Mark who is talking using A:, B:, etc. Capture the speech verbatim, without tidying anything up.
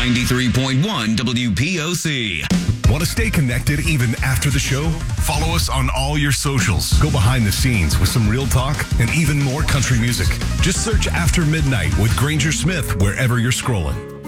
A: ninety-three point one W P O C.
B: Want to stay connected even after the show? Follow us on all your socials. Go behind the scenes with some real talk and even more country music. Just search After Midnight with Granger Smith wherever you're scrolling.